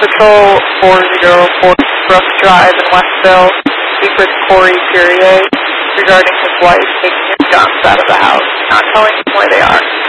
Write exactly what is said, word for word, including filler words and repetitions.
Patrol four zero four Brook Drive in Westville. Speak with Corey Perrier regarding his wife taking his guns out of the house, not telling him where they are.